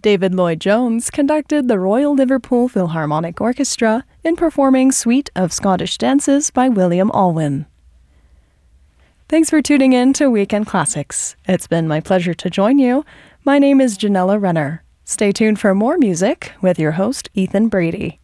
David Lloyd-Jones conducted the Royal Liverpool Philharmonic Orchestra in performing Suite of Scottish Dances by William Alwyn. Thanks for tuning in to Weekend Classics. It's been my pleasure to join you. My name is Janella Renner. Stay tuned for more music with your host, Ethan Brady.